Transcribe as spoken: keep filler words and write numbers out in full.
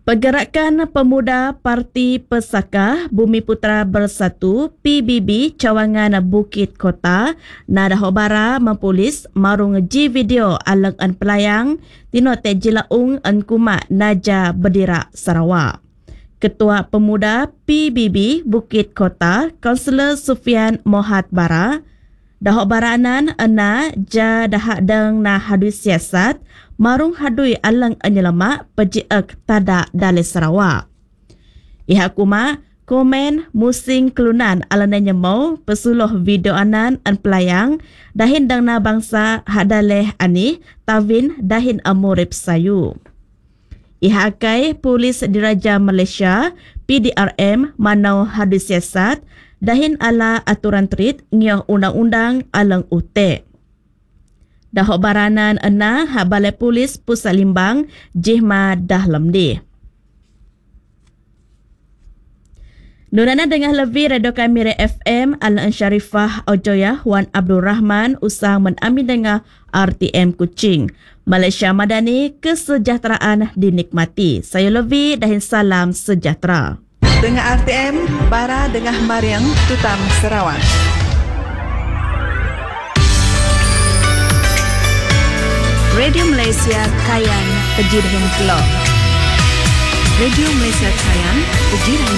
Pergerakan Pemuda Parti Pesaka Bumi Putera Bersatu P B B Cawangan Bukit Kota Nadaho Bara mempolis marung ji video alang an pelayang tino te jilaung an kumat Naja Berdira Sarawak. Ketua Pemuda P B B Bukit Kota Kaunselor Sufian Mohat Bara Dahok baranan ana ja dahak deng na hadui siasat marung hadui alang anyelama pejiak tada Dalai Sarawak. Ihak kuma komen musing kelunan alananya mau pesuluh video anan an pelayang dahin dang na bangsa hadaleh ani tawin dahin amurip sayu. Ihakai Polis Diraja Malaysia P D R M manau hadui siasat dahin ala aturan terit ngioh undang-undang alang ute. Dahok baranan ena hak Balai Polis Pusat Limbang Jihma Dahlam di. Nurana dengar lebih Radio Kamire F M Al-An Syarifah Ojoyah Wan Abdul Rahman usang menami dengar R T M Kuching. Malaysia Madani, kesejahteraan dinikmati. Saya Levi dahin salam sejahtera. Dengar R T M, Bara Dengah Mariang, Tutam Sarawak. Radio Malaysia Kayan, Pejidahin Kelor. Radio Malaysia Kayan, Pejidahin